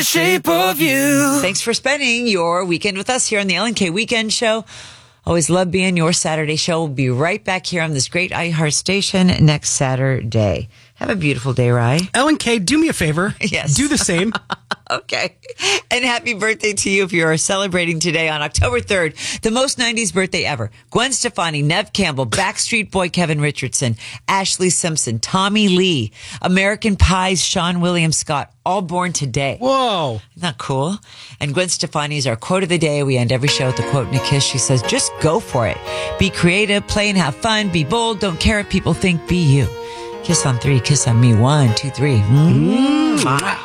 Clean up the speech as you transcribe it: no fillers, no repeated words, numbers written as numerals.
Shape of you. Thanks for spending your weekend with us here on the Ellen K Weekend Show. Always love being your Saturday show. We'll be right back here on this great iHeart station next Saturday. Have a beautiful day, Rye. Ellen K, do me a favor. Yes. Do the same. Okay. And happy birthday to you if you are celebrating today on October 3rd. The most 90s birthday ever. Gwen Stefani, Nev Campbell, Backstreet Boy Kevin Richardson, Ashley Simpson, Tommy Lee, American Pie's Sean William Scott, all born today. Whoa. Isn't that cool? And Gwen Stefani is our quote of the day. We end every show with the quote and a kiss. She says, just go for it. Be creative, play and have fun. Be bold. Don't care what people think. Be you. Kiss on three. Kiss on me. 1, 2, 3. Mwah.